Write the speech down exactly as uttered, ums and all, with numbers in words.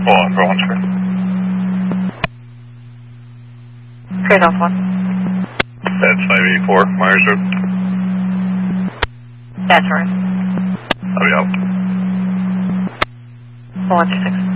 on for one sir. Trade off one. That's five eighty-four, Myers Road. That's right. I'll be out. One six.